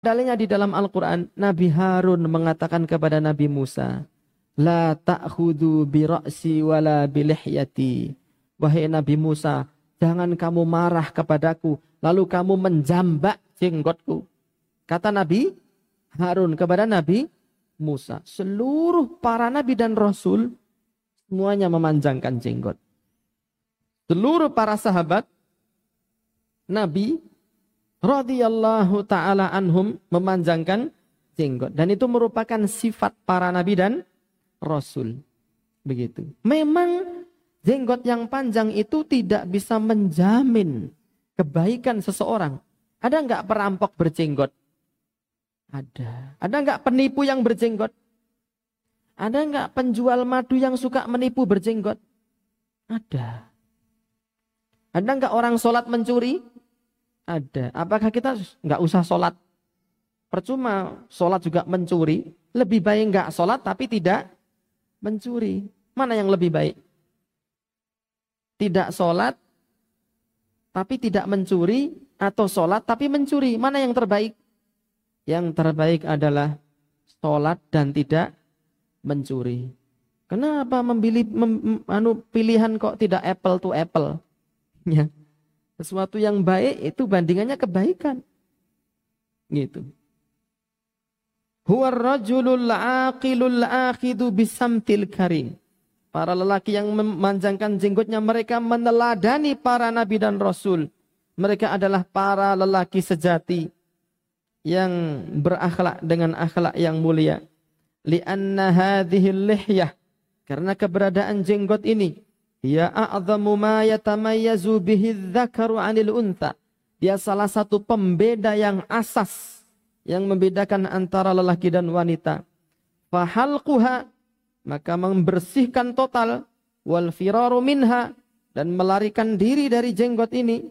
Dalilnya di dalam Al-Quran, Nabi Harun mengatakan kepada Nabi Musa, La ta'khudu bi ra'si wala bi lihyati. Wahai Nabi Musa, jangan kamu marah kepadaku, lalu kamu menjambak jenggotku. Kata Nabi Harun kepada Nabi Musa. Seluruh para nabi dan rasul semuanya memanjangkan jenggot. Seluruh para sahabat Nabi radhiyallahu ta'ala anhum memanjangkan jenggot. Dan itu merupakan sifat para nabi dan rasul. Begitu. Memang jenggot yang panjang itu tidak bisa menjamin kebaikan seseorang. Ada nggak perampok berjenggot? Ada. Ada nggak penipu yang berjenggot? Ada nggak penjual madu yang suka menipu berjenggot? Ada. Ada nggak orang sholat mencuri? Ada. Apakah kita nggak usah sholat? Percuma sholat juga mencuri. Lebih baik nggak sholat tapi tidak mencuri. Mana yang lebih baik? Tidak sholat tapi tidak mencuri, atau sholat tapi mencuri? Mana yang terbaik? Yang terbaik adalah sholat dan tidak mencuri. Kenapa memilih pilihan kok tidak apple to apple? Ya. Sesuatu yang baik itu bandingannya kebaikan. Gitu. Huwar rajulul aqilul akhidu bisamtil karim. Para lelaki yang memanjangkan jenggotnya, mereka meneladani para nabi dan rasul. Mereka adalah para lelaki sejati yang berakhlak dengan akhlak yang mulia. Li'anna hadhil lihyah, karena keberadaan jenggot ini, ya a'zamu ma yatamayyazu bihi dzakaru 'anil untha. Dia salah satu pembeda yang asas yang membedakan antara lelaki dan wanita. Fahalquha, maka membersihkan total, wal firaru minha, dan melarikan diri dari jenggot ini.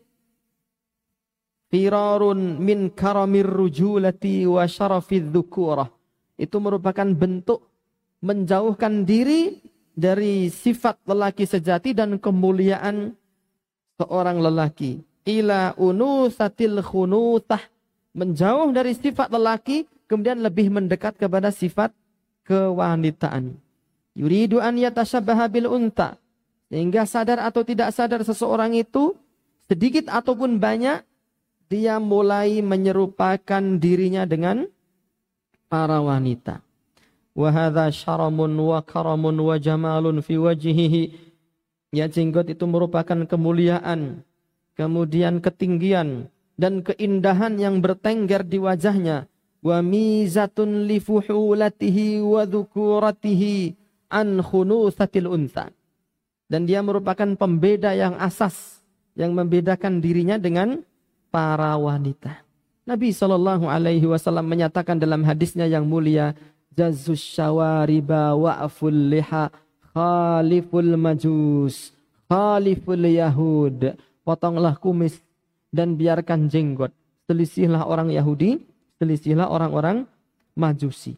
Firarun min karamir rujulati wa syarafidz dzukurah. Itu merupakan bentuk menjauhkan diri dari sifat lelaki sejati dan kemuliaan seorang lelaki. Ila unusatil khunutah, menjauh dari sifat lelaki kemudian lebih mendekat kepada sifat kewanitaan. Yuridu an yatashabbaha bil unta, sehingga sadar atau tidak sadar seseorang itu sedikit ataupun banyak dia mulai menyerupakan dirinya dengan para wanita. Wa hadza syaramun wa karamun wa jamalun fi wajhihi. Ya, jenggot itu merupakan kemuliaan, kemudian ketinggian dan keindahan yang bertengger di wajahnya. Wa mizatun li fuhulatihi wa dzukuratihi an khunusatil unsa. Dan dia merupakan pembeda yang asas yang membedakan dirinya dengan para wanita. Nabi SAW menyatakan dalam hadisnya yang mulia, Jazus syawariba wa'aful liha khaliful majus khaliful yahud. Potonglah kumis dan biarkan jenggot. Selisihlah orang Yahudi, selisihlah orang-orang Majusi.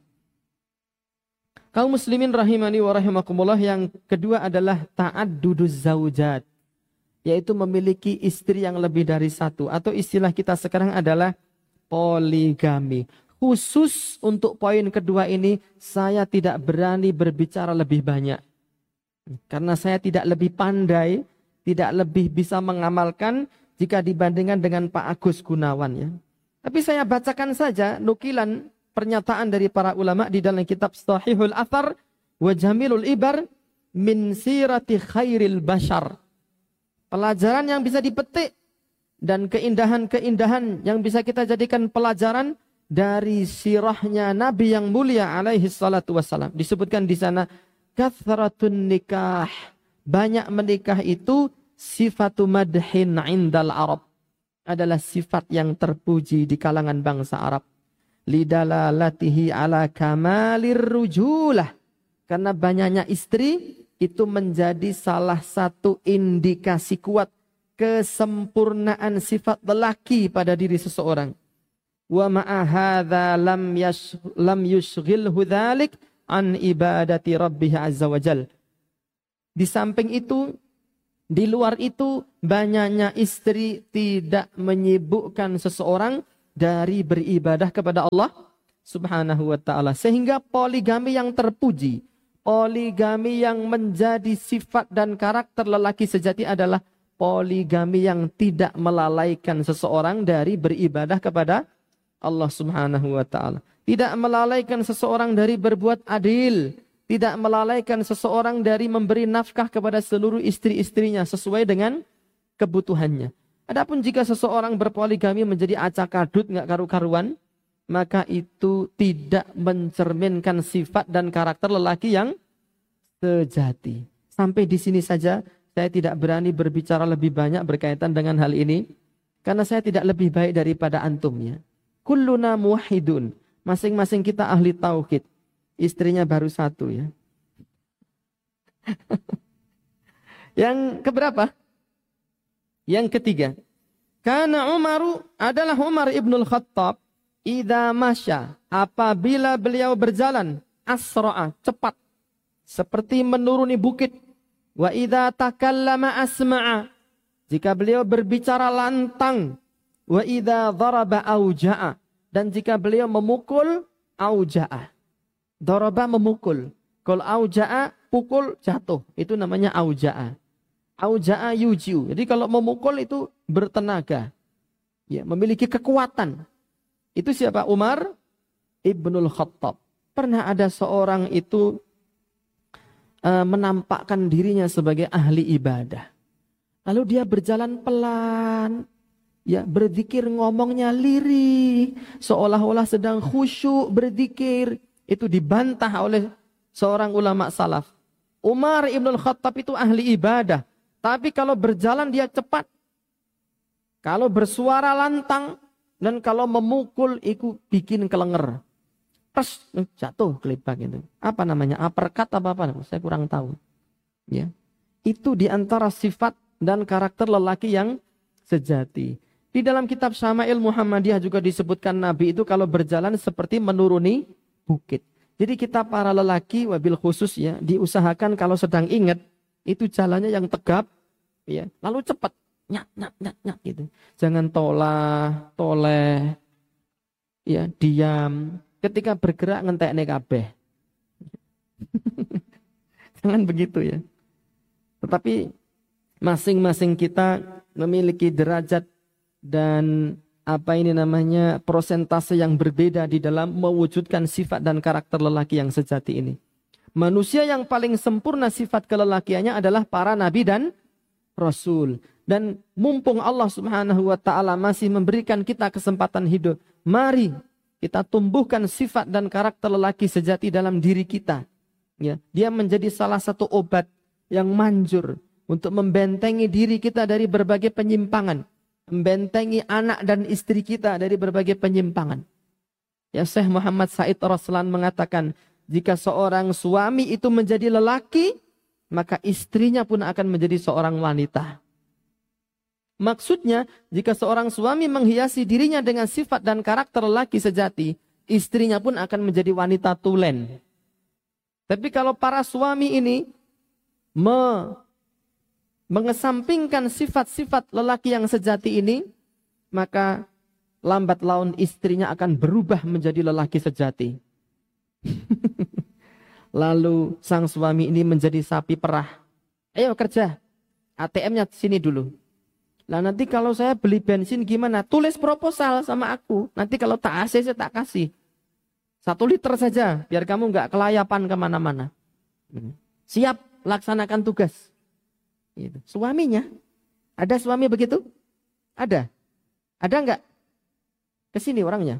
Kaum muslimin rahimani wa rahimakumullah, yang kedua adalah ta'adduduz zaujat, yaitu memiliki istri yang lebih dari satu, atau istilah kita sekarang adalah poligami. Khusus untuk poin kedua ini saya tidak berani berbicara lebih banyak. Karena saya tidak lebih pandai, tidak lebih bisa mengamalkan jika dibandingkan dengan Pak Agus Gunawan. Ya. Tapi saya bacakan saja nukilan pernyataan dari para ulama di dalam kitab Sahihul Athar wa Jamilul Ibar min sirati khairil bashar. Pelajaran yang bisa dipetik dan keindahan-keindahan yang bisa kita jadikan pelajaran dari sirahnya Nabi yang mulia alaihi salatu wassalam. Disebutkan di sana kathratun nikah, banyak menikah itu sifatu madhin indal Arab, adalah sifat yang terpuji di kalangan bangsa Arab. Lidalalatihi ala kamalir rujulah, karena banyaknya istri itu menjadi salah satu indikasi kuat kesempurnaan sifat lelaki pada diri seseorang. Wa ma'a hadza lam yushghilhu dzalik an ibadati rabbih azza wajal. Di samping itu, di luar itu, banyaknya istri tidak menyibukkan seseorang dari beribadah kepada Allah Subhanahu wa ta'ala. Sehingga poligami yang terpuji, poligami yang menjadi sifat dan karakter lelaki sejati adalah poligami yang tidak melalaikan seseorang dari beribadah kepada Allah Subhanahu wa ta'ala. Tidak melalaikan seseorang dari berbuat adil. Tidak melalaikan seseorang dari memberi nafkah kepada seluruh istri-istrinya sesuai dengan kebutuhannya. Adapun jika seseorang berpoligami menjadi acak-adut, nggak karu-karuan, maka itu tidak mencerminkan sifat dan karakter lelaki yang sejati. Sampai di sini saja, saya tidak berani berbicara lebih banyak berkaitan dengan hal ini, karena saya tidak lebih baik daripada antum ya. Kulluna muwahhidun, masing-masing kita ahli tauhid. Istrinya baru satu ya. Yang keberapa? Yang ketiga. Karena Umaru adalah Umar ibnul Khattab. Idza masya, apabila beliau berjalan, asra'a, cepat. Seperti menuruni bukit. Wa idza takallama asma'a. Jika beliau berbicara lantang. Wa idza dharaba auja'a. Dan jika beliau memukul, auja'a. Daraba memukul. Kalau auja'a, pukul jatuh. Itu namanya auja'a. Auja'a yujiu. Jadi kalau memukul itu bertenaga. Ya, memiliki kekuatan. Itu siapa? Umar ibnul Khattab. Pernah ada seorang itu menampakkan dirinya sebagai ahli ibadah. Lalu dia berjalan pelan. Ya, berzikir ngomongnya lirih. Seolah-olah sedang khusyuk berzikir. Itu dibantah oleh seorang ulama salaf. Umar ibnul Khattab itu ahli ibadah. Tapi kalau berjalan dia cepat. Kalau bersuara lantang. Dan kalau memukul itu bikin kelenger. Pers, jatuh kelibak itu. Apa namanya? Uppercut apa? Saya kurang tahu. Ya. Itu diantara sifat dan karakter lelaki yang sejati. Di dalam kitab Syama'il Muhammadiyah juga disebutkan Nabi itu kalau berjalan seperti menuruni bukit. Jadi kita para lelaki wabil khusus ya diusahakan kalau sedang ingat itu jalannya yang tegap ya, lalu cepat nyak gitu. Jangan toleh ya, diam. Ketika bergerak ngentekne kabeh. Jangan begitu ya. Tetapi masing-masing kita memiliki derajat dan persentase yang berbeda di dalam mewujudkan sifat dan karakter lelaki yang sejati ini. Manusia yang paling sempurna sifat kelelakiannya adalah para nabi dan rasul. Dan mumpung Allah Subhanahu wa ta'ala masih memberikan kita kesempatan hidup, mari kita tumbuhkan sifat dan karakter lelaki sejati dalam diri kita. Ya, dia menjadi salah satu obat yang manjur untuk membentengi diri kita dari berbagai penyimpangan. Membentengi anak dan istri kita dari berbagai penyimpangan. Ya, Syekh Muhammad Said Raslan mengatakan, jika seorang suami itu menjadi lelaki, maka istrinya pun akan menjadi seorang wanita. Maksudnya, jika seorang suami menghiasi dirinya dengan sifat dan karakter lelaki sejati, istrinya pun akan menjadi wanita tulen. Tapi kalau para suami ini mengesampingkan sifat-sifat lelaki yang sejati ini, maka lambat laun istrinya akan berubah menjadi lelaki sejati. Lalu sang suami ini menjadi sapi perah. Ayo kerja, ATM-nya sini dulu. Lah nanti kalau saya beli bensin gimana? Tulis proposal sama aku. Nanti kalau tak AC saya tak kasih. 1 liter saja, biar kamu nggak kelayapan kemana-mana. Siap, laksanakan tugas. Gitu. Suaminya, ada suami begitu? Ada nggak? Kesini orangnya.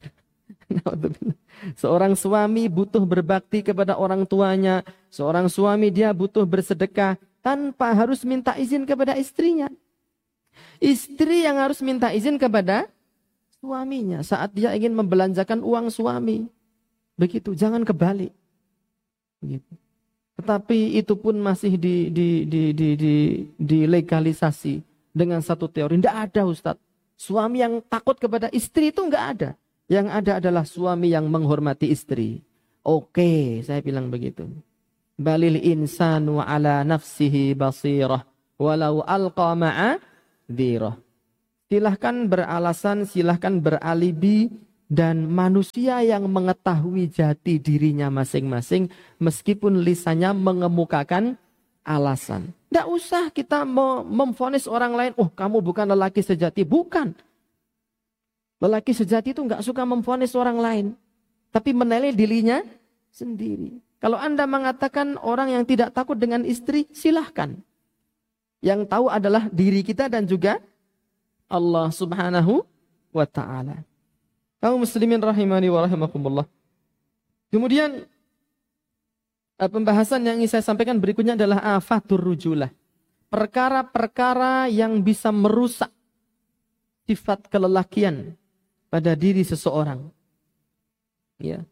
Seorang suami butuh berbakti kepada orang tuanya. Seorang suami dia butuh bersedekah tanpa harus minta izin kepada istrinya. Istri yang harus minta izin kepada suaminya saat dia ingin membelanjakan uang suami. Begitu, jangan kebalik. Begitu. Tetapi itu pun masih dilegalisasi dengan satu teori. Tidak ada Ustadz. Suami yang takut kepada istri itu enggak ada. Yang ada adalah suami yang menghormati istri. Oke, saya bilang begitu. Balil insanu ala nafsihi basirah. Walau alqa ma'a dhirah. Silahkan beralasan, silahkan beralibi, dan manusia yang mengetahui jati dirinya masing-masing meskipun lisannya mengemukakan alasan. Tidak usah kita memvonis orang lain, oh kamu bukan lelaki sejati. Bukan. Lelaki sejati itu nggak suka memvonis orang lain, tapi menilai dirinya sendiri. Kalau Anda mengatakan orang yang tidak takut dengan istri, silahkan. Yang tahu adalah diri kita dan juga Allah Subhanahu wa ta'ala. Kaum muslimin rahimani wa rahimakumullah. Kemudian pembahasan yang ingin saya sampaikan berikutnya adalah afatur rujulah. Perkara-perkara yang bisa merusak sifat kelelakian pada diri seseorang. Ya.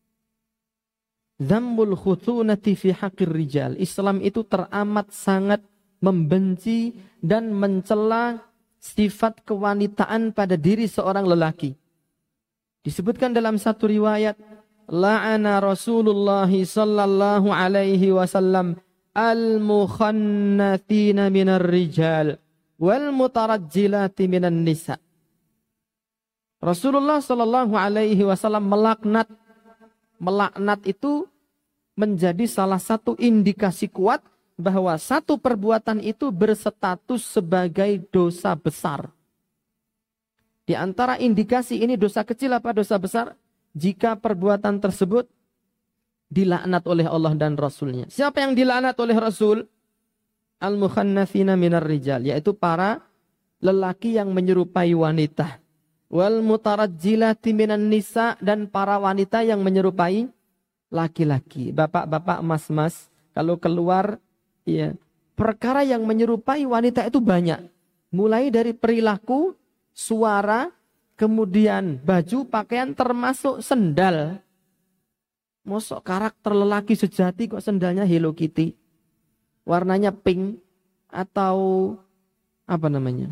Dzambul khutunati fi haqqir rijal. Islam itu teramat sangat membenci dan mencela sifat kewanitaan pada diri seorang lelaki. Disebutkan dalam satu riwayat, la'ana Rasulullah sallallahu alaihi wasallam al-mukhannathina minar rijal wal mutarajjilati minan nisa. Rasulullah sallallahu alaihi wasallam melaknat itu menjadi salah satu indikasi kuat bahwa satu perbuatan itu berstatus sebagai dosa besar. Di antara indikasi ini dosa kecil apa dosa besar? Jika perbuatan tersebut dilaknat oleh Allah dan Rasulnya. Siapa yang dilaknat oleh Rasul? Al-mukhannathina minar rijal. Yaitu para lelaki yang menyerupai wanita. Wal mutarajjilati minan nisa. Dan para wanita yang menyerupai laki-laki. Bapak-bapak, mas-mas. Kalau keluar, ya, perkara yang menyerupai wanita itu banyak. Mulai dari perilaku, suara, kemudian baju, pakaian, termasuk sendal. Mosok karakter lelaki sejati kok sendalnya Hello Kitty, warnanya pink atau apa namanya,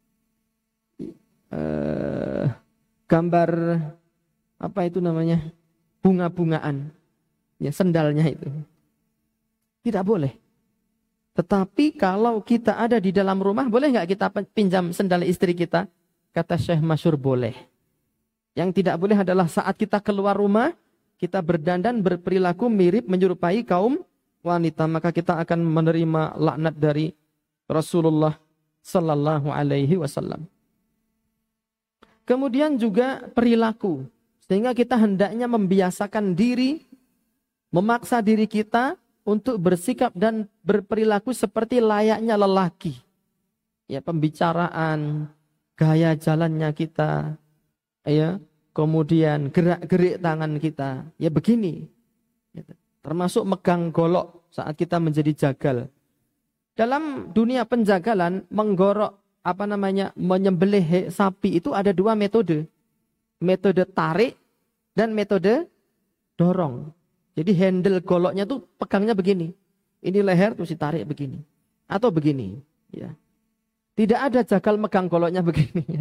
gambar apa itu namanya, bunga-bungaan, ya sendalnya itu tidak boleh. Tetapi kalau kita ada di dalam rumah, boleh nggak kita pinjam sendal istri kita? Kata Syekh Masyur boleh. Yang tidak boleh adalah saat kita keluar rumah, kita berdandan berperilaku mirip menyerupai kaum wanita. Maka kita akan menerima laknat dari Rasulullah Sallallahu Alaihi Wasallam. Kemudian juga perilaku. Sehingga kita hendaknya membiasakan diri, memaksa diri kita untuk bersikap dan berperilaku seperti layaknya lelaki. Ya, pembicaraan, gaya jalannya kita, ya, kemudian gerak-gerik tangan kita, ya begini. Termasuk megang golok saat kita menjadi jagal. Dalam dunia penjagalan, menggorok menyembelih sapi itu ada dua metode. Metode tarik dan metode dorong. Jadi handle goloknya tuh pegangnya begini. Ini leher terus ditarik begini. Atau begini, ya. Tidak ada jagal megang goloknya begini.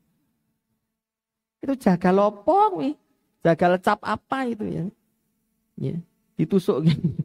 Itu jagal opong, jagal cap apa itu ya? Ya, ditusuk gini.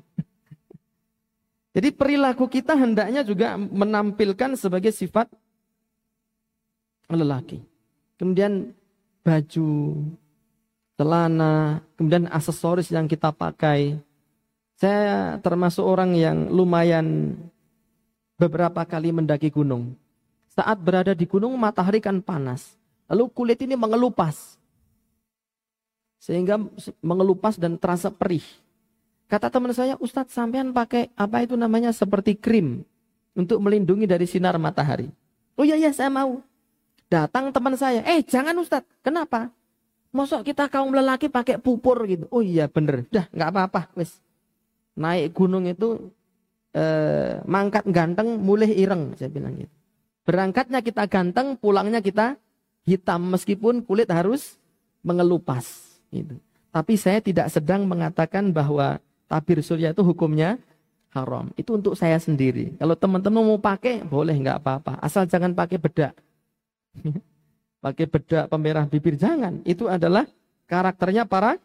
Jadi perilaku kita hendaknya juga menampilkan sebagai sifat lelaki. Kemudian baju, celana, kemudian aksesoris yang kita pakai. Saya termasuk orang yang lumayan beberapa kali mendaki gunung. Saat berada di gunung matahari kan panas. Lalu kulit ini mengelupas. Sehingga mengelupas dan terasa perih. Kata teman saya, Ustadz sampean pakai apa itu namanya seperti krim untuk melindungi dari sinar matahari. Oh iya saya mau. Datang teman saya, jangan Ustadz, kenapa? Mosok kita kaum lelaki pakai pupur gitu. Oh iya bener, dah nggak apa-apa. Wes naik gunung itu mangkat ganteng, mulih ireng, saya bilang gitu. Berangkatnya kita ganteng, pulangnya kita hitam meskipun kulit harus mengelupas. Gitu. Tapi saya tidak sedang mengatakan bahwa tabir surya itu hukumnya haram. Itu untuk saya sendiri. Kalau teman-teman mau pakai, boleh nggak apa-apa. Asal jangan pakai bedak. Pakai bedak pemerah bibir, jangan. Itu adalah karakternya para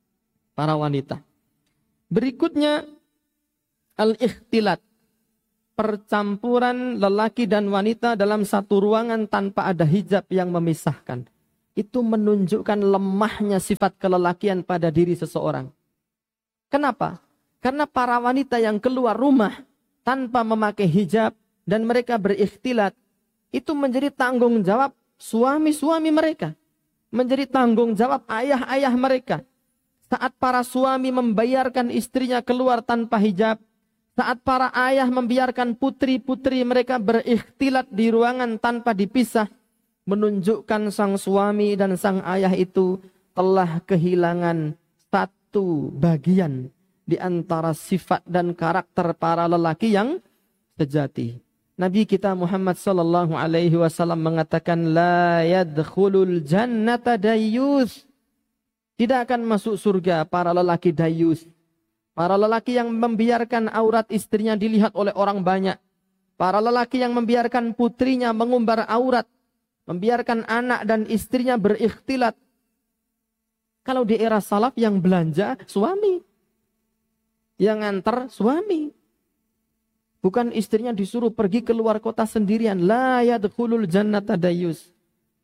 wanita. Berikutnya al-ikhtilat. percampuran lelaki dan wanita dalam satu ruangan tanpa ada hijab yang memisahkan. Itu menunjukkan lemahnya sifat kelelakian pada diri seseorang. Kenapa? Karena para wanita yang keluar rumah tanpa memakai hijab dan mereka berikhtilat, itu menjadi tanggung jawab suami-suami mereka. Menjadi tanggung jawab ayah-ayah mereka. Saat para suami membiarkan istrinya keluar tanpa hijab, saat para ayah membiarkan putri-putri mereka berikhtilat di ruangan tanpa dipisah, menunjukkan sang suami dan sang ayah itu telah kehilangan satu bagian di antara sifat dan karakter para lelaki yang sejati. Nabi kita Muhammad sallallahu alaihi wasallam mengatakan la yadkhulul jannata dayyus. Tidak akan masuk surga para lelaki dayyus. Para lelaki yang membiarkan aurat istrinya dilihat oleh orang banyak. Para lelaki yang membiarkan putrinya mengumbar aurat. Membiarkan anak dan istrinya berikhtilat. Kalau di era salaf yang belanja suami. Yang nganter suami. Bukan istrinya disuruh pergi keluar kota sendirian. La yadkhulul jannata dayyus.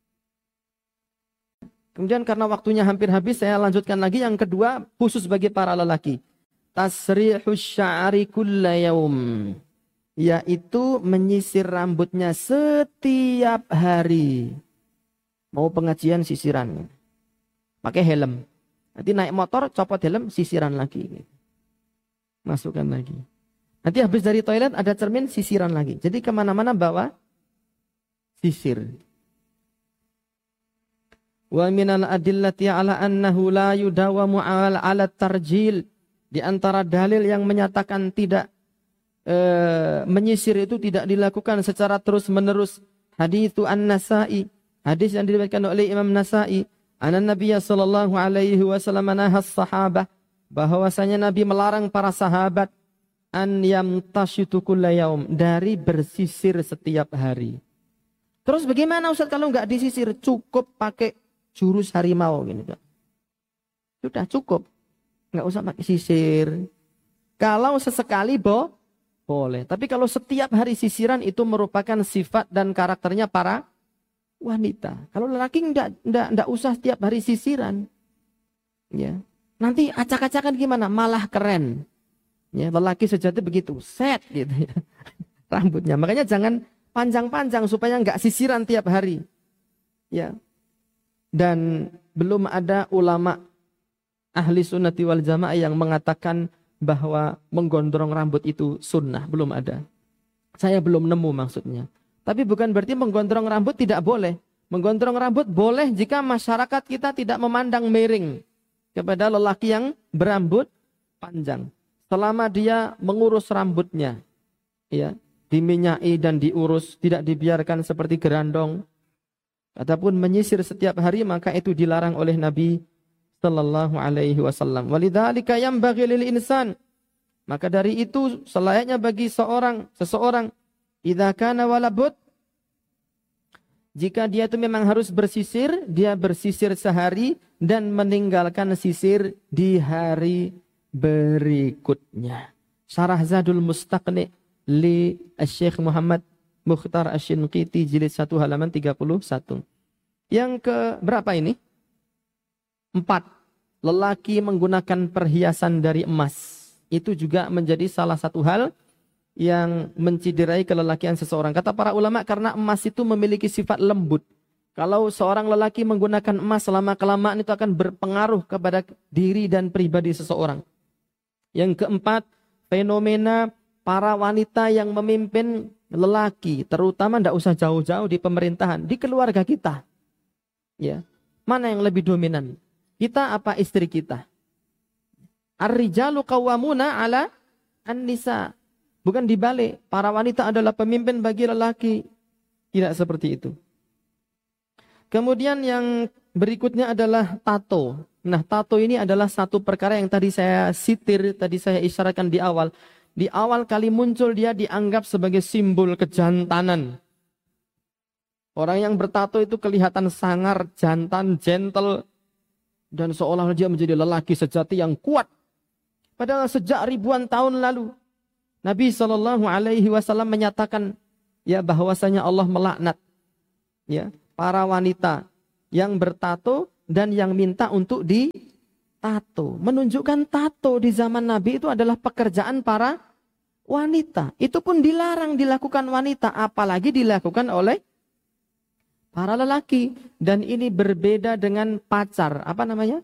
Kemudian karena waktunya hampir habis, saya lanjutkan lagi. Yang kedua, khusus bagi para lelaki. Tasrihus sya'ri kulla yaum. Yaitu menyisir rambutnya setiap hari. Mau pengajian sisiran. Pakai helm. Nanti naik motor, copot helm, sisiran lagi. Masukkan lagi. Nanti habis dari toilet ada cermin, sisiran lagi. Jadi kemana-mana bawa sisir. Wa minal adillati ala annahu la yudawamu ala tarjil. Di antara dalil yang menyatakan tidak menyisir itu tidak dilakukan secara terus-menerus. Hadithu an-Nasa'i. Hadis yang diriwayatkan oleh Imam Nasa'i. Anan Nabiya sallallahu alaihi wasallam nahas sahabah. Bahwasanya Nabi melarang para sahabat an yamtashitu kulla yaum, dari bersisir setiap hari. Terus bagaimana Ustaz kalau enggak disisir? Cukup pakai jurus harimau gini, Pak. Sudah cukup. Enggak usah pakai sisir. Kalau sesekali boleh. Tapi kalau setiap hari sisiran itu merupakan sifat dan karakternya para wanita. Kalau lelaki enggak usah setiap hari sisiran. Ya. Nanti acak-acakan gimana? Malah keren. Ya, lelaki sejati begitu, set gitu ya. Rambutnya. Makanya jangan panjang-panjang supaya enggak sisiran tiap hari. Ya. Dan belum ada ulama ahli sunnati wal jamaah yang mengatakan bahwa menggondrong rambut itu sunnah. Belum ada. Saya belum nemu maksudnya. Tapi bukan berarti menggondrong rambut tidak boleh. Menggondrong rambut boleh jika masyarakat kita tidak memandang miring kepada lelaki yang berambut panjang. Selama dia mengurus rambutnya, ya, diminyai dan diurus, tidak dibiarkan seperti gerandong, ataupun menyisir setiap hari, maka itu dilarang oleh Nabi sallallahu alaihi wasallam. Walidzalika yanbaghi lil insan. Maka dari itu selayaknya bagi seseorang idza kana walabut, jika dia itu memang harus bersisir, dia bersisir sehari dan meninggalkan sisir di hari berikutnya. Syarah Zadul Mustaqni li Syekh Muhammad Mukhtar Asy-Shinqiti jilid 1 halaman 31. Yang ke berapa ini? 4. Lelaki menggunakan perhiasan dari emas. Itu juga menjadi salah satu hal yang menciderai kelelakian seseorang. Kata para ulama, karena emas itu memiliki sifat lembut. Kalau seorang lelaki menggunakan emas lama-kelamaan itu akan berpengaruh kepada diri dan pribadi seseorang. Yang keempat, fenomena para wanita yang memimpin lelaki, terutama tidak usah jauh-jauh di pemerintahan, di keluarga kita. Ya, mana yang lebih dominan? Kita apa istri kita? Ar-rijalu qawwamuna 'ala an-nisa. Bukan dibalik, para wanita adalah pemimpin bagi lelaki. Tidak seperti itu. Kemudian yang berikutnya adalah tato. Nah, tato ini adalah satu perkara yang tadi saya sitir, tadi saya isyaratkan di awal. Di awal kali muncul dia dianggap sebagai simbol kejantanan. Orang yang bertato itu kelihatan sangar, jantan, gentle, dan seolah-olah dia menjadi lelaki sejati yang kuat. Padahal sejak ribuan tahun lalu, Nabi SAW menyatakan ya bahwasanya Allah melaknat ya para wanita yang bertato dan yang minta untuk ditato. Menunjukkan tato di zaman Nabi itu adalah pekerjaan para wanita. Itu pun dilarang dilakukan wanita, apalagi dilakukan oleh para lelaki. Dan ini berbeda dengan pacar. Apa namanya?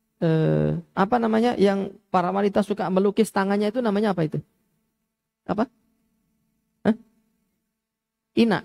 Yang para wanita suka melukis tangannya itu namanya apa itu? Apa? Ina.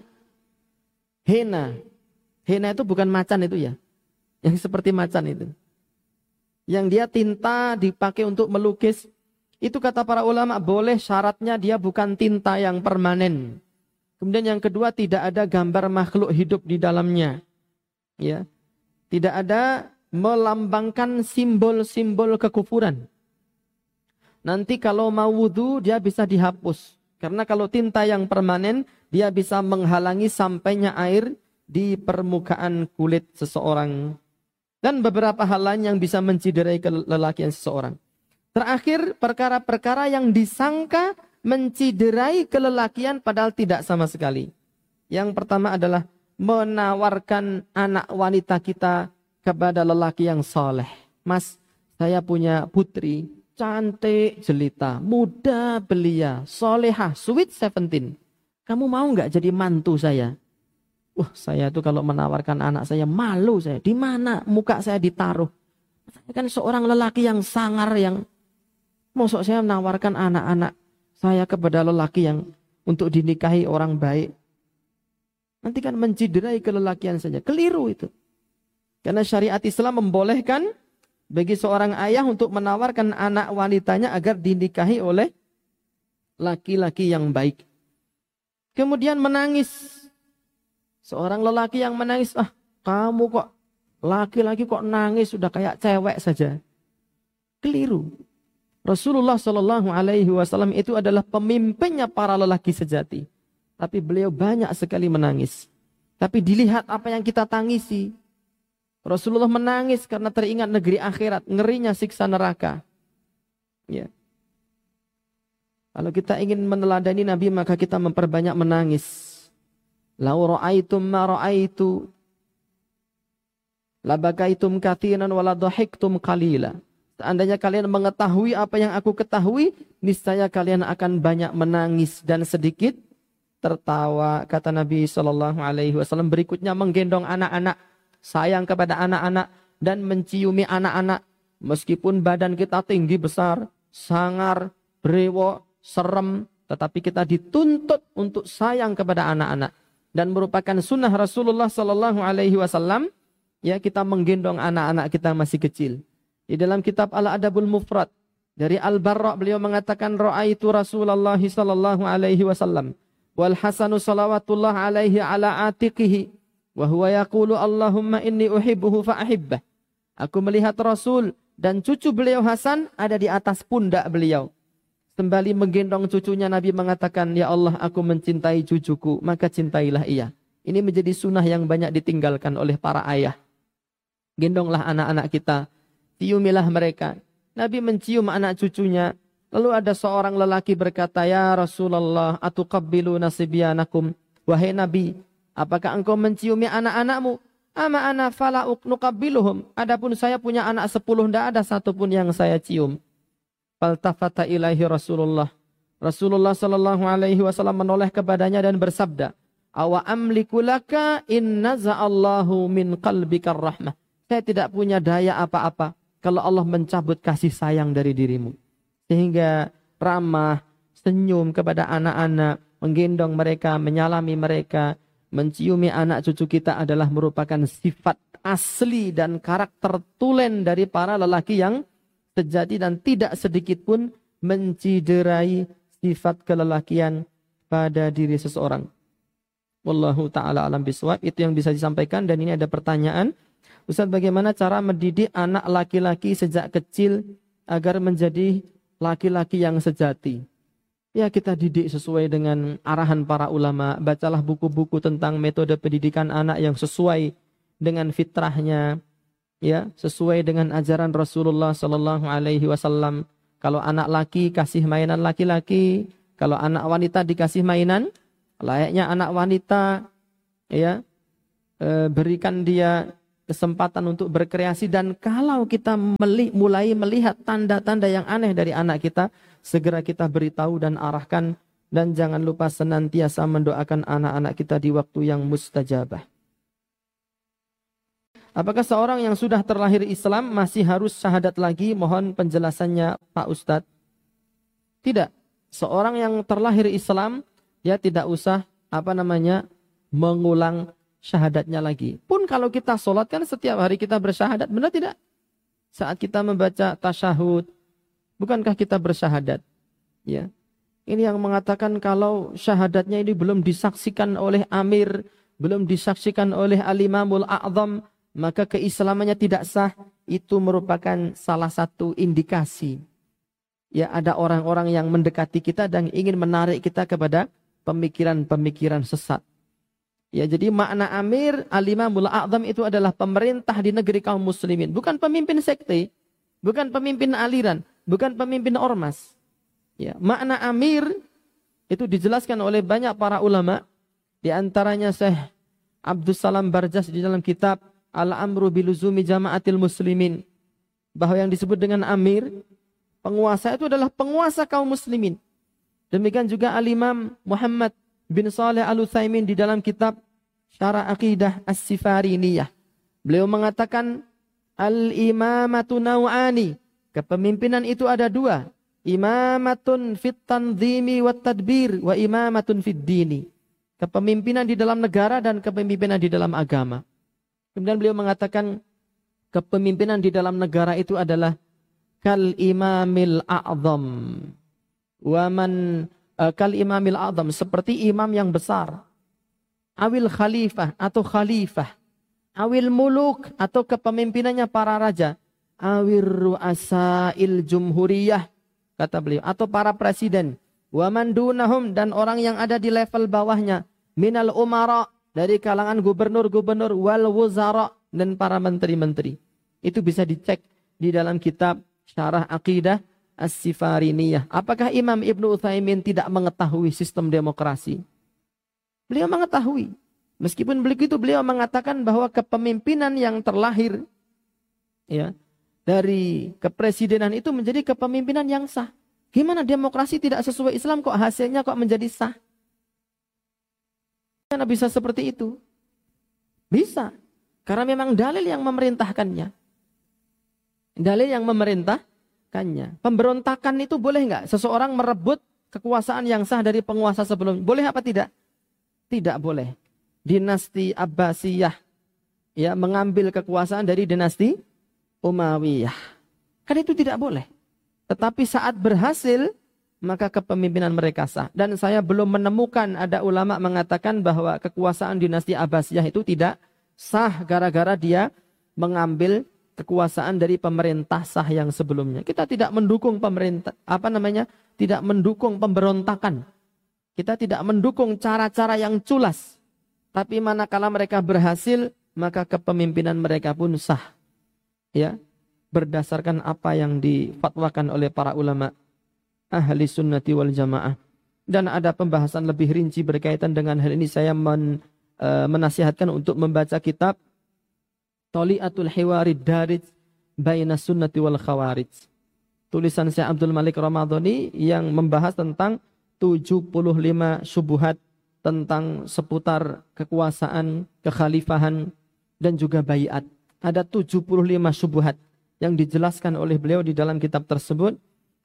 Henna. Henna itu bukan macan itu ya. Yang seperti macan itu. Yang dia tinta dipakai untuk melukis. Itu kata para ulama boleh, syaratnya dia bukan tinta yang permanen. Kemudian yang kedua tidak ada gambar makhluk hidup di dalamnya. Ya. Tidak ada melambangkan simbol-simbol kekufuran. Nanti kalau mau wudu dia bisa dihapus. Karena kalau tinta yang permanen dia bisa menghalangi sampainya air di permukaan kulit seseorang. Dan beberapa hal lain yang bisa menciderai kelelakian seseorang. Terakhir, perkara-perkara yang disangka menciderai kelelakian padahal tidak sama sekali. Yang pertama adalah menawarkan anak wanita kita kepada lelaki yang soleh. Mas, saya punya putri, cantik jelita, muda belia, solehah, sweet 17. Kamu mau nggak jadi mantu saya? Saya tuh kalau menawarkan anak saya malu saya. Di mana muka saya ditaruh? Saya kan seorang lelaki yang sangar, yang mosok saya menawarkan anak-anak saya kepada lelaki yang untuk dinikahi orang baik. Nanti kan menciderai kelelakian saja. Keliru itu. Karena syariat Islam membolehkan bagi seorang ayah untuk menawarkan anak wanitanya agar dinikahi oleh laki-laki yang baik. Kemudian menangis. Seorang lelaki yang menangis, kamu kok laki-laki kok nangis sudah kayak cewek saja. Keliru. Rasulullah SAW itu adalah pemimpinnya para lelaki sejati. Tapi beliau banyak sekali menangis. Tapi dilihat apa yang kita tangisi. Rasulullah menangis karena teringat negeri akhirat, ngerinya siksa neraka. Ya. Kalau kita ingin meneladani Nabi maka kita memperbanyak menangis. Lau ra'aitum ma ra'aitu labakaitum katsiran wa la dhahiktum qalila. Seandainya kalian mengetahui apa yang aku ketahui, niscaya kalian akan banyak menangis dan sedikit tertawa. Kata Nabi SAW berikutnya menggendong anak-anak, sayang kepada anak-anak dan menciumi anak-anak. Meskipun badan kita tinggi besar, sangar, brewok, serem, tetapi kita dituntut untuk sayang kepada anak-anak. Dan merupakan sunnah Rasulullah SAW, ya kita menggendong anak-anak kita masih kecil. Di dalam kitab Al-Adabul Mufrad dari Al-Barra beliau mengatakan ra'aitu Rasulullah SAW wal Hasanu salawatullah alaihi ala atiqihi wa huwa yaqulu Allahumma inni uhibbuhu fa ahibbah. Aku melihat Rasul dan cucu beliau Hasan ada di atas pundak beliau. Sembali menggendong cucunya Nabi mengatakan, ya Allah aku mencintai cucuku, maka cintailah ia. Ini menjadi sunnah yang banyak ditinggalkan oleh para ayah. Gendonglah anak-anak kita, ciumilah mereka. Nabi mencium anak cucunya. Lalu ada seorang lelaki berkata, ya Rasulullah atuqabbilu nasibyanakum. Wahai Nabi, apakah engkau menciumi anak-anakmu? Ama ana fala nuqabbiluhum. Adapun saya punya anak 10, tidak ada satupun yang saya cium. Faltafata ilaihi Rasulullah. Rasulullah SAW menoleh kepadanya dan bersabda, awa amliku laka inna za'allahu min qalbikar rahmah. Saya tidak punya daya apa-apa kalau Allah mencabut kasih sayang dari dirimu. Sehingga ramah, senyum kepada anak-anak, menggendong mereka, menyalami mereka, menciumi anak cucu kita adalah merupakan sifat asli dan karakter tulen dari para lelaki yang sejati dan tidak sedikit pun menciderai sifat kelelakian pada diri seseorang. Wallahu ta'ala alam biswab. Itu yang bisa disampaikan dan ini ada pertanyaan. Ustaz, bagaimana cara mendidik anak laki-laki sejak kecil agar menjadi laki-laki yang sejati? Ya kita didik sesuai dengan arahan para ulama. Bacalah buku-buku tentang metode pendidikan anak yang sesuai dengan fitrahnya. Ya, sesuai dengan ajaran Rasulullah SAW. Kalau anak laki kasih mainan laki-laki, Kalau anak wanita dikasih mainan, layaknya anak wanita, ya, berikan dia kesempatan untuk berkreasi. Dan kalau kita mulai melihat tanda-tanda yang aneh dari anak kita, segera kita beritahu dan arahkan. Dan jangan lupa senantiasa mendoakan anak-anak kita di waktu yang mustajabah. Apakah seorang yang sudah terlahir Islam masih harus syahadat lagi? Mohon penjelasannya Pak Ustadz. Tidak. Seorang yang terlahir Islam, dia tidak usah mengulang syahadatnya lagi. Pun kalau kita sholat kan setiap hari kita bersyahadat, benar tidak? Saat kita membaca tasyahud, bukankah kita bersyahadat? Ya. Ini yang mengatakan kalau syahadatnya ini belum disaksikan oleh amir, belum disaksikan oleh al-imamul a'zam, maka keislamannya tidak sah. Itu merupakan salah satu indikasi. Ya, ada orang-orang yang mendekati kita dan ingin menarik kita kepada pemikiran-pemikiran sesat. Ya, jadi makna amir al-imamul a'zam itu adalah pemerintah di negeri kaum muslimin, bukan pemimpin sekte, bukan pemimpin aliran, bukan pemimpin ormas. Ya, makna amir itu dijelaskan oleh banyak para ulama, di antaranya Syekh Abdus Salam Barjas di dalam kitab Al-Amru biluzumi Jama'atil Muslimin, bahwa yang disebut dengan amir, penguasa itu adalah penguasa kaum muslimin. Demikian juga Al-Imam Muhammad bin Saleh Al-Utsaimin di dalam kitab Syarah Aqidah As-Sifariniyah. Beliau mengatakan al-imamatu naw'ani. Kepemimpinan itu ada dua. Imamatun fit tanzimi wat tadbir wa imamatun fid dini. Kepemimpinan di dalam negara dan kepemimpinan di dalam agama. Kemudian beliau mengatakan kepemimpinan di dalam negara itu adalah kal imamil a'zam. Kal imamil a'zam, seperti imam yang besar. Awil khalifah atau khalifah. Awil muluk atau kepemimpinannya para raja. Awir ru'asail jumhuriyah, kata beliau, atau para presiden. Wa man dunahum, dan orang yang ada di level bawahnya. Minal umara, dari kalangan gubernur-gubernur, wal wuzara, dan para menteri-menteri. Itu bisa dicek di dalam kitab Syarah Aqidah As-Sifariniyah. Apakah Imam Ibnu Utsaimin tidak mengetahui sistem demokrasi? Beliau mengetahui. Meskipun begitu beliau mengatakan bahwa kepemimpinan yang terlahir, ya, dari kepresidenan itu menjadi kepemimpinan yang sah. Gimana demokrasi tidak sesuai Islam kok hasilnya kok menjadi sah? Karena bisa seperti itu? Bisa. Karena memang dalil yang memerintahkannya. Dalil yang memerintahkannya. Pemberontakan itu boleh nggak? Seseorang merebut kekuasaan yang sah dari penguasa sebelumnya. Boleh apa tidak? Tidak boleh. Dinasti Abbasiyah, ya, mengambil kekuasaan dari dinasti Umayyah. Kan itu tidak boleh. Tetapi saat berhasil, maka kepemimpinan mereka sah. Dan saya belum menemukan ada ulama mengatakan bahwa kekuasaan dinasti Abbasiyah itu tidak sah gara-gara dia mengambil kekuasaan dari pemerintah sah yang sebelumnya. Kita tidak mendukung pemerintah, tidak mendukung pemberontakan. Kita tidak mendukung cara-cara yang culas. Tapi manakala mereka berhasil, maka kepemimpinan mereka pun sah. Ya, berdasarkan apa yang difatwakan oleh para ulama ahli sunnati wal jamaah. Dan ada pembahasan lebih rinci berkaitan dengan hal ini. Saya menasihatkan untuk membaca kitab Thali'atul Hiwarid Darij Baina Sunnati wal Khawarij. Tulisan Syekh Abdul Malik Ramadhani yang membahas tentang 75 syubhat tentang seputar kekuasaan, kekhalifahan, dan juga baiat. Ada 75 syubhat yang dijelaskan oleh beliau di dalam kitab tersebut.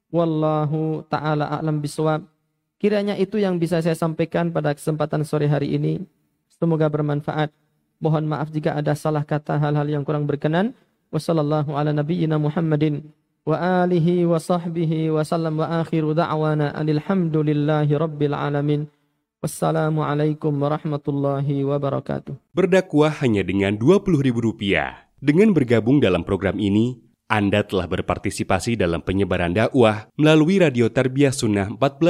Wallahu ta'ala a'lam bisawab. Kiranya itu yang bisa saya sampaikan pada kesempatan sore hari ini. Semoga bermanfaat. Mohon maaf jika ada salah kata, hal-hal yang kurang berkenan. Wassallallahu ala nabiyyina Muhammadin wa alihi wa sahbihi wa sallam wa akhiru da'wana alhamdulillahi rabbil alamin. Wassalamualaikum warahmatullahi wabarakatuh. Berdakwah hanya dengan Rp20.000. Dengan bergabung dalam program ini, Anda telah berpartisipasi dalam penyebaran dakwah melalui Radio Tarbiyah Sunnah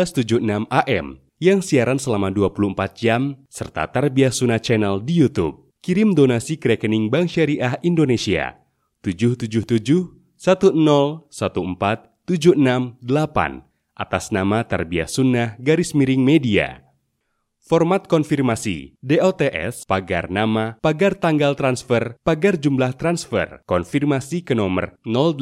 1476 AM yang siaran selama 24 jam serta Tarbiyah Sunnah Channel di YouTube. Kirim donasi ke rekening Bank Syariah Indonesia 777 1014 768 atas nama Tarbiyah Sunnah _media. Format konfirmasi, DOTS, pagar nama, pagar tanggal transfer, pagar jumlah transfer, konfirmasi ke nomor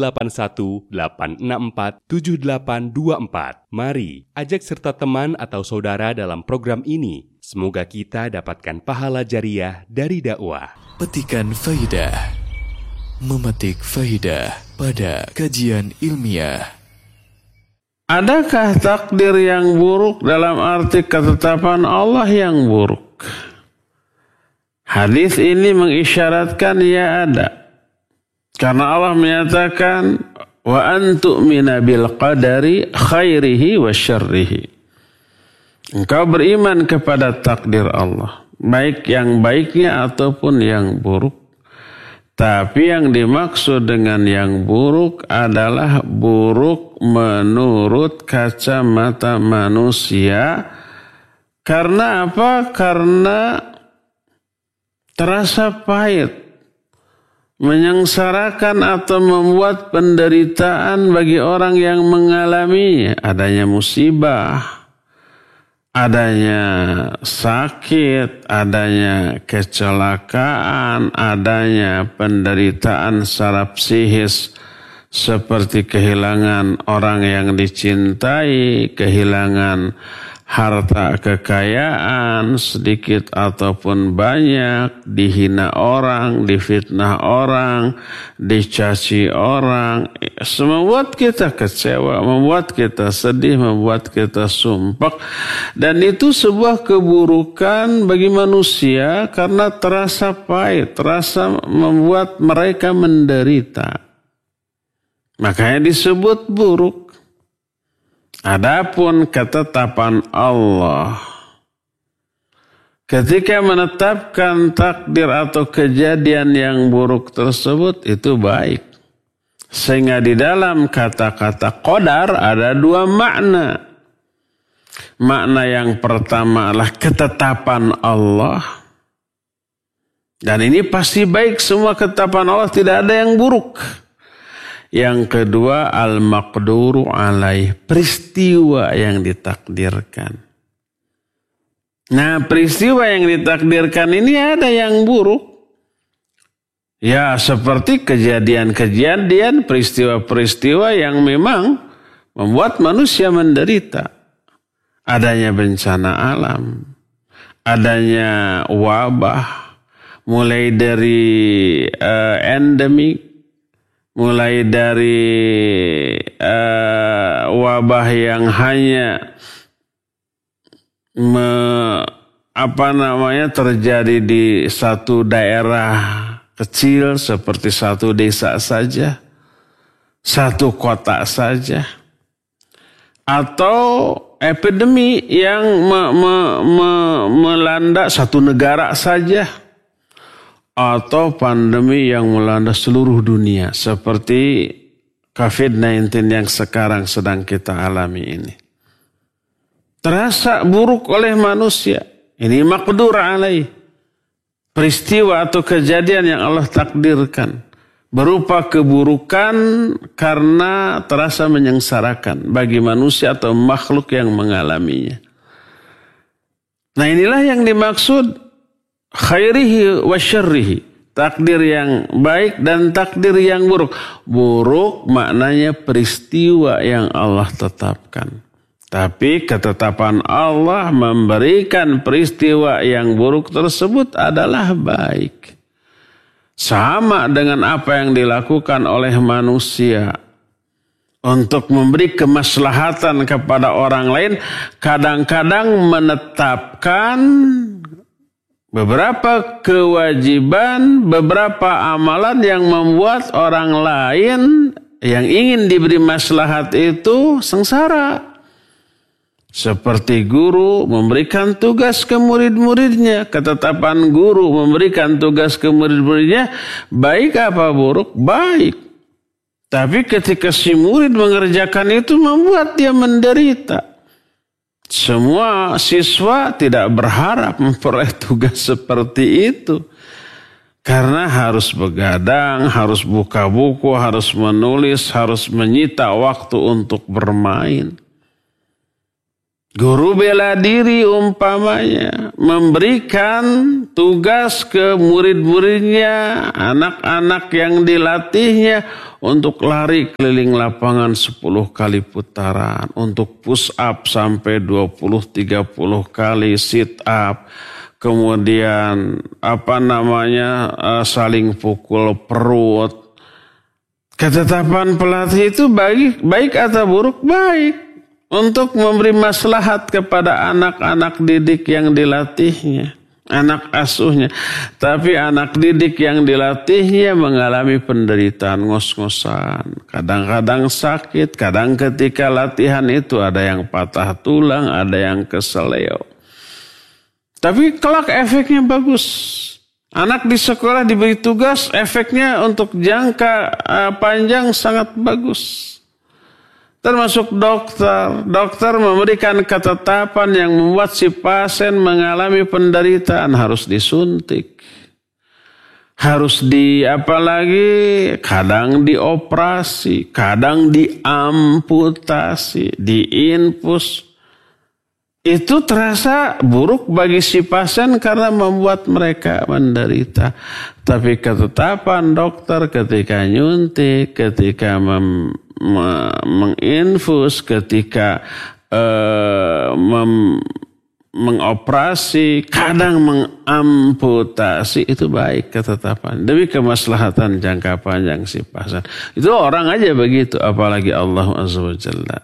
0818647824. Mari, ajak serta teman atau saudara dalam program ini. Semoga kita dapatkan pahala jariah dari dakwah. Petikan faidah, memetik faidah pada kajian ilmiah. Adakah takdir yang buruk dalam arti ketetapan Allah yang buruk? Hadis ini mengisyaratkan ya ada. Karena Allah menyatakan wa an tu'mina bil qadari khairihi wa syarrihi. Engkau beriman kepada takdir Allah, baik yang baiknya ataupun yang buruk. Tapi yang dimaksud dengan yang buruk adalah buruk menurut kacamata manusia. Karena apa? Karena terasa pahit, menyengsarakan atau membuat penderitaan bagi orang yang mengalaminya. Adanya musibah, adanya sakit, adanya kecelakaan, adanya penderitaan secara psikis seperti kehilangan orang yang dicintai, kehilangan harta kekayaan sedikit ataupun banyak, dihina orang, difitnah orang, dicaci orang, membuat kita kecewa, membuat kita sedih, membuat kita sumpah. Dan itu sebuah keburukan bagi manusia karena terasa pahit, terasa membuat mereka menderita. Makanya disebut buruk. Adapun ketetapan Allah, ketika menetapkan takdir atau kejadian yang buruk tersebut itu baik. Sehingga di dalam kata-kata qadar ada dua makna. Makna yang pertama adalah ketetapan Allah. Dan ini pasti baik, semua ketetapan Allah, tidak ada yang buruk. Yang kedua al-maqduru alaih, peristiwa yang ditakdirkan. Nah, peristiwa yang ditakdirkan ini ada yang buruk. Ya, seperti kejadian-kejadian, peristiwa-peristiwa yang memang membuat manusia menderita. Adanya bencana alam, adanya wabah, mulai dari endemik, mulai dari wabah yang hanya terjadi di satu daerah kecil seperti satu desa saja, satu kota saja, atau epidemi yang melanda satu negara saja, atau pandemi yang melanda seluruh dunia seperti COVID-19 yang sekarang sedang kita alami ini. Terasa buruk oleh manusia. Ini maqdur alaih. Peristiwa atau kejadian yang Allah takdirkan. Berupa keburukan karena terasa menyengsarakan bagi manusia atau makhluk yang mengalaminya. Nah, inilah yang dimaksud khairihi wa syarrihi, takdir yang baik dan takdir yang buruk. Buruk maknanya peristiwa yang Allah tetapkan. Tapi ketetapan Allah memberikan peristiwa yang buruk tersebut adalah baik. Sama dengan apa yang dilakukan oleh manusia untuk memberi kemaslahatan kepada orang lain, kadang-kadang menetapkan beberapa kewajiban, beberapa amalan yang membuat orang lain yang ingin diberi maslahat itu sengsara. Seperti guru memberikan tugas ke murid-muridnya, ketetapan guru memberikan tugas ke murid-muridnya, baik apa buruk? Baik. Tapi ketika si murid mengerjakan itu membuat dia menderita. Semua siswa tidak berharap memperoleh tugas seperti itu. Karena harus begadang, harus buka buku, harus menulis, harus menyita waktu untuk bermain. Guru bela diri umpamanya memberikan tugas ke murid-muridnya, anak-anak yang dilatihnya untuk lari keliling lapangan 10 kali putaran, untuk push up sampai 20-30 kali, sit up, kemudian saling pukul perut. Ketetapan pelatih itu baik atau buruk? Baik. Untuk memberi maslahat kepada anak-anak didik yang dilatihnya, anak asuhnya. Tapi anak didik yang dilatihnya mengalami penderitaan ngos-ngosan. Kadang-kadang sakit, kadang ketika latihan itu ada yang patah tulang, ada yang keseleo. Tapi kelak efeknya bagus. Anak di sekolah diberi tugas, efeknya untuk jangka panjang sangat bagus. Termasuk dokter. Dokter memberikan ketetapan yang membuat si pasien mengalami penderitaan. Harus disuntik. Harus kadang dioperasi, kadang diamputasi, diinfus. Itu terasa buruk bagi si pasien karena membuat mereka menderita. Tapi ketetapan dokter ketika nyuntik, ketika menginfus, ketika mengoperasi, kadang mengamputasi, itu baik ketetapan. Demi kemaslahatan jangka panjang si pasien. Itu orang aja begitu, apalagi Allah Azza wa Jalla.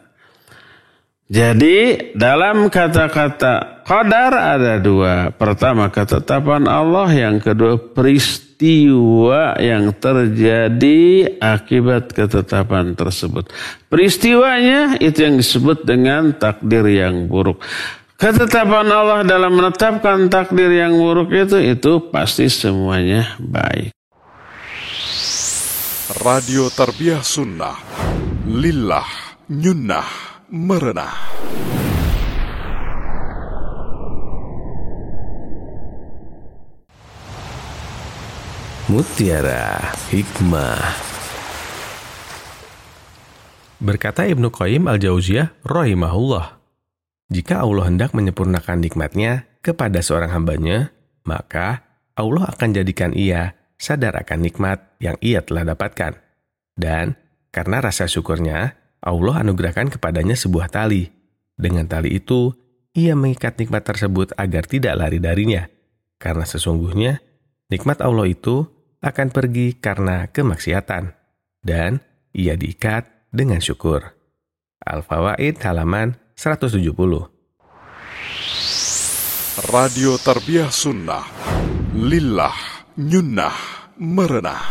Jadi dalam kata-kata qadar ada dua. Pertama ketetapan Allah, yang kedua peristiwa yang terjadi akibat ketetapan tersebut. Peristiwanya itu yang disebut dengan takdir yang buruk. Ketetapan Allah dalam menetapkan takdir yang buruk itu pasti semuanya baik. Radio Tarbiyah Sunnah, lillah, nyunnah, merenah. Mutiara Hikmah. Berkata Ibnu Qayyim Al-Jauziyah rahimahullah, jika Allah hendak menyempurnakan nikmatnya kepada seorang hambanya, maka Allah akan jadikan ia sadar akan nikmat yang ia telah dapatkan. Dan karena rasa syukurnya, Allah anugerahkan kepadanya sebuah tali. Dengan tali itu, ia mengikat nikmat tersebut agar tidak lari darinya. Karena sesungguhnya, nikmat Allah itu akan pergi karena kemaksiatan. Dan ia diikat dengan syukur. Al-Fawaid halaman 170. Radio Tarbiyah Sunnah, lillah, nyunnah, merenah.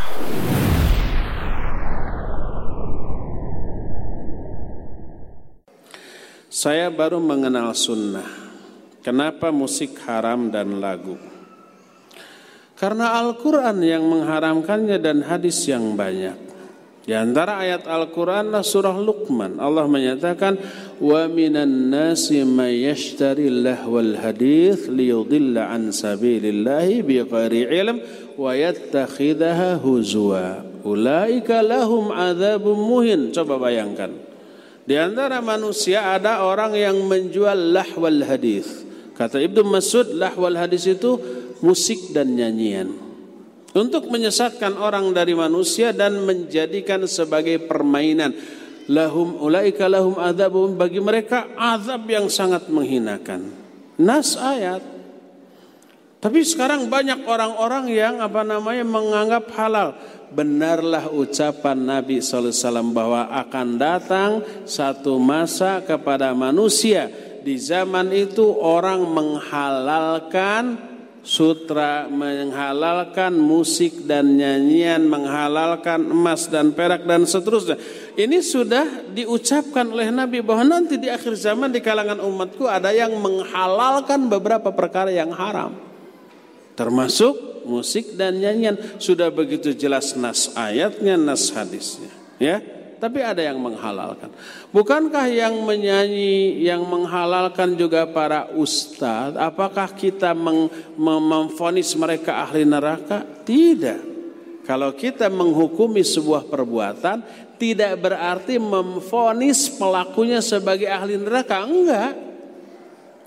Saya baru mengenal sunnah. Kenapa musik haram dan lagu? Karena Al-Quran yang mengharamkannya dan hadis yang banyak. Di antara ayat Al-Quran surah Luqman, Allah menyatakan, wa minan nasi may yashtari lahwal hadits liyudilla an sabilillahi bighairi ilm wa yattakhidhaha huzwa ulaika lahum adzabun muhin. Coba bayangkan. Di antara manusia ada orang yang menjual lahwal hadis. Kata Ibnu Mas'ud, lahwal hadis itu musik dan nyanyian. Untuk menyesatkan orang dari manusia dan menjadikan sebagai permainan. Ulaika lahum adzabun, bagi mereka azab yang sangat menghinakan. Nas ayat. Tapi sekarang banyak orang-orang yang menganggap halal. Benarlah ucapan Nabi SAW bahwa akan datang satu masa kepada manusia. Di zaman itu orang menghalalkan sutra, menghalalkan musik dan nyanyian, menghalalkan emas dan perak dan seterusnya. Ini sudah diucapkan oleh Nabi bahwa nanti di akhir zaman di kalangan umatku ada yang menghalalkan beberapa perkara yang haram. Termasuk musik dan nyanyian. Sudah begitu jelas nas ayatnya, nas hadisnya, ya. Tapi ada yang menghalalkan. Bukankah yang menyanyi, yang menghalalkan juga para ustadz? Apakah kita memvonis mereka ahli neraka? Tidak. Kalau kita menghukumi sebuah perbuatan, tidak berarti memvonis pelakunya sebagai ahli neraka. Enggak.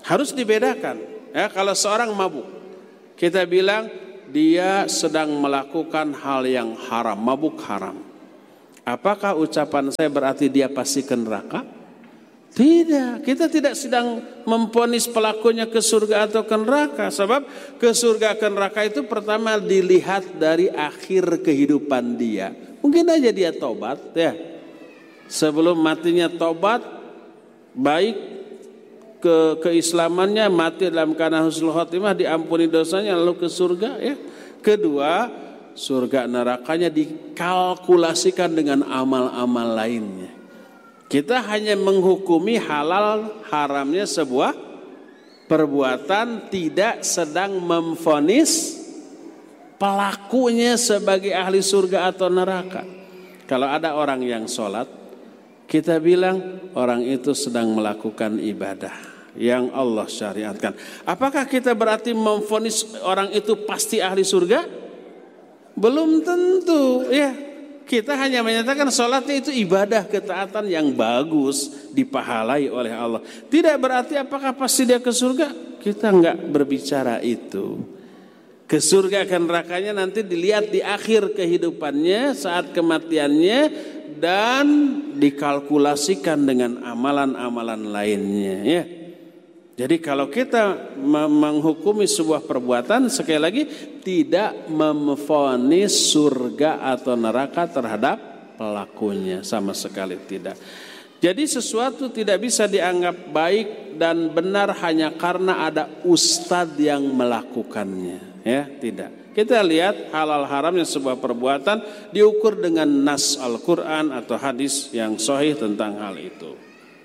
Harus dibedakan. Ya, kalau seorang mabuk, kita bilang dia sedang melakukan hal yang haram, mabuk haram. Apakah ucapan saya berarti dia pasti ke neraka? Tidak, kita tidak sedang memvonis pelakunya ke surga atau ke neraka. Sebab ke surga ke neraka itu pertama dilihat dari akhir kehidupan dia. Mungkin aja dia tobat ya. Sebelum matinya tobat, baik keislamannya, mati dalam keadaan husnul khotimah, diampuni dosanya lalu ke surga ya. Kedua, surga nerakanya dikalkulasikan dengan amal-amal lainnya. Kita hanya menghukumi halal haramnya sebuah perbuatan, tidak sedang memvonis pelakunya sebagai ahli surga atau neraka. Kalau ada orang yang sholat, kita bilang orang itu sedang melakukan ibadah yang Allah syariatkan. Apakah kita berarti memvonis orang itu pasti ahli surga? Belum tentu ya. Kita hanya menyatakan sholatnya itu ibadah ketaatan yang bagus, dipahalai oleh Allah. Tidak berarti apakah pasti dia ke surga. Kita enggak berbicara itu. Ke surga ke nerakanya nanti dilihat di akhir kehidupannya, saat kematiannya, dan dikalkulasikan dengan amalan-amalan lainnya ya. Jadi kalau kita menghukumi sebuah perbuatan, sekali lagi tidak memvonis surga atau neraka terhadap pelakunya, sama sekali tidak. Jadi sesuatu tidak bisa dianggap baik dan benar hanya karena ada ustadz yang melakukannya, ya tidak. Kita lihat halal haramnya sebuah perbuatan diukur dengan nas Al-Quran atau hadis yang sahih tentang hal itu.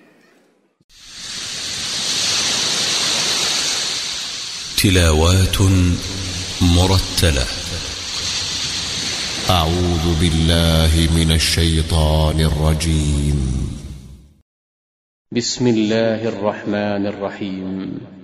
تلاوات مرتلة. أعوذ بالله من الشيطان الرجيم. بسم الله الرحمن الرحيم.